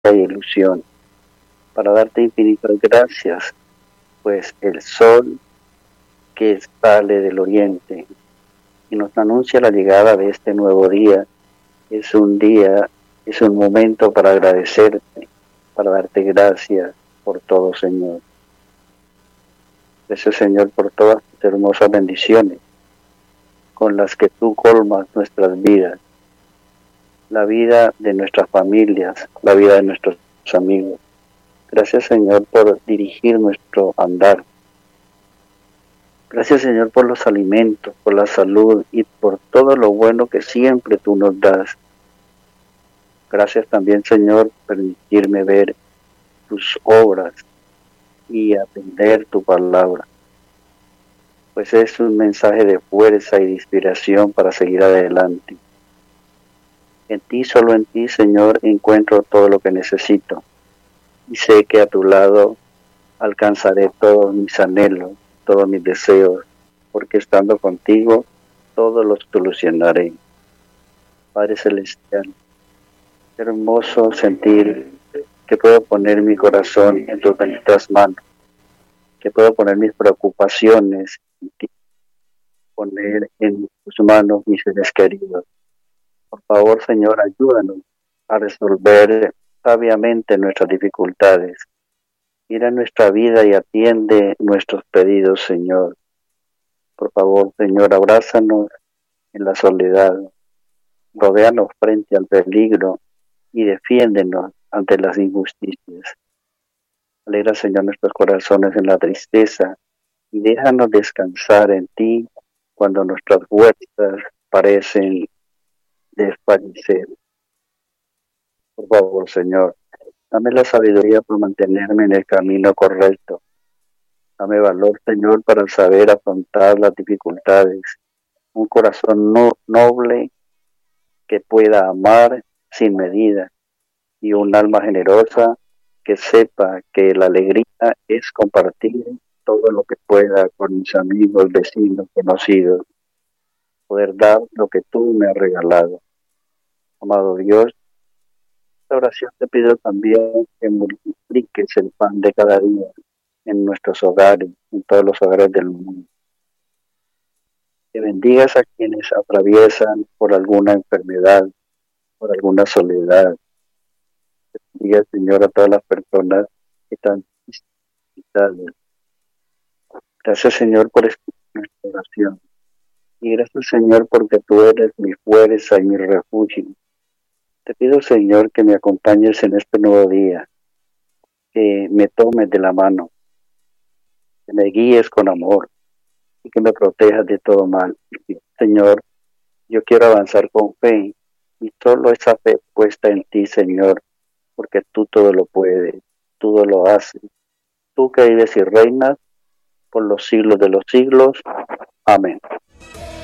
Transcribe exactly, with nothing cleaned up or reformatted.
ilusión, para darte infinitas gracias, pues el sol que sale del oriente y nos anuncia la llegada de este nuevo día, es un día, es un momento para agradecerte, para darte gracias por todo, Señor. Gracias, Señor, por todas tus hermosas bendiciones con las que tú colmas nuestras vidas, la vida de nuestras familias, la vida de nuestros amigos. Gracias, Señor, por dirigir nuestro andar. Gracias, Señor, por los alimentos, por la salud y por todo lo bueno que siempre tú nos das. Gracias también, Señor, por permitirme ver tus obras y atender tu palabra, pues es un mensaje de fuerza y de inspiración para seguir adelante. En ti, solo en ti, Señor, encuentro todo lo que necesito y sé que a tu lado alcanzaré todos mis anhelos, todos mis deseos, porque estando contigo, todo lo solucionaré. Padre Celestial, qué hermoso sentir que puedo poner mi corazón en tus benditas manos, que puedo poner mis preocupaciones en ti, poner en tus manos mis seres queridos. Por favor, Señor, ayúdanos a resolver sabiamente nuestras dificultades. Mira nuestra vida y atiende nuestros pedidos, Señor. Por favor, Señor, abrázanos en la soledad, rodéanos frente al peligro y defiéndenos ante las injusticias. Alegra, Señor, nuestros corazones en la tristeza y déjanos descansar en ti cuando nuestras fuerzas parecen desfallecer. Por favor, Señor, dame la sabiduría para mantenerme en el camino correcto. Dame valor, Señor, para saber afrontar las dificultades. Un corazón no, noble que pueda amar sin medida y un alma generosa que sepa que la alegría es compartir todo lo que pueda con mis amigos, vecinos, conocidos. Poder dar lo que tú me has regalado. Amado Dios, esta oración te pido también que multipliques el pan de cada día en nuestros hogares, en todos los hogares del mundo. Que bendigas a quienes atraviesan por alguna enfermedad, por alguna soledad. Que bendiga, Señor, a todas las personas que están necesitadas. Gracias, Señor, por escuchar nuestra oración. Y gracias, Señor, porque tú eres mi fuerza y mi refugio. Te pido, Señor, que me acompañes en este nuevo día, que me tomes de la mano, que me guíes con amor y que me protejas de todo mal. Señor, yo quiero avanzar con fe y solo esa fe puesta en ti, Señor, porque tú todo lo puedes, todo lo haces. Tú que vives y reinas por los siglos de los siglos. Amén.